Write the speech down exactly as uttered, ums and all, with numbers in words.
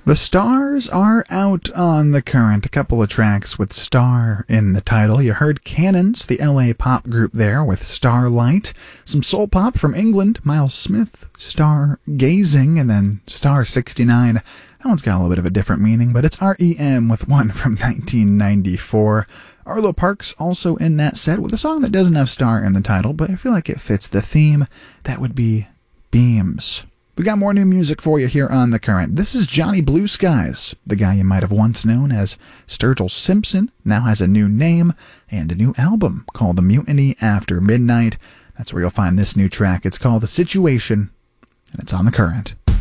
The Stars are out on The Current. A couple of tracks with Star in the title. You heard Cannons, the L A pop group there, with Starlight. Some soul pop from England, Miles Smith, Stargazing, and then Star sixty-nine. That one's got a little bit of a different meaning, but it's R E M with one from nineteen ninety-four. Arlo Parks also in that set with a song that doesn't have Star in the title, but I feel like it fits the theme. That would be Beams. We got more new music for you here on The Current. This is Johnny Blue Skies, the guy you might have once known as Sturgill Simpson, now has a new name and a new album called The Mutiny After Midnight. That's where you'll find this new track. It's called The Situation, and it's on The Current.